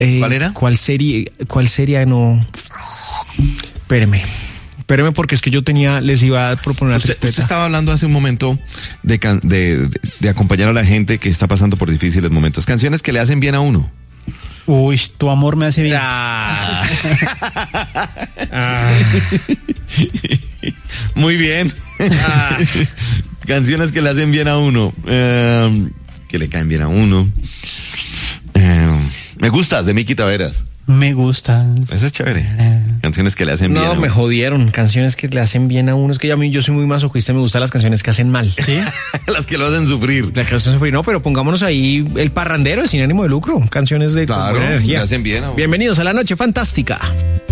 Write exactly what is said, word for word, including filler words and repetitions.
Eh, ¿Cuál era? ¿Cuál serie? ¿Cuál serie? No. Espéreme. Espéreme porque es que yo tenía, les iba a proponer una Usted, tripleta. usted estaba hablando hace un momento de, can- de, de, de acompañar a la gente que está pasando por difíciles momentos. Canciones que le hacen bien a uno. Uy, tu amor me hace bien. Ah. Ah. Muy bien. Ah. Canciones que le hacen bien a uno. Eh, que le caen bien a uno. Eh, me gustas, de Miki Taveras. Me gusta. Esa es chévere. Canciones que le hacen bien No, a me uno. jodieron. Canciones que le hacen bien a uno. Es que yo, a mí, yo soy muy masoquista y me gustan las canciones que hacen mal. ¿Sí? Las que lo hacen sufrir. La canción sufrir, no, pero pongámonos ahí el parrandero sin ánimo de lucro. Canciones de con Claro, buena energía. le hacen bien a uno. Bienvenidos a la noche fantástica.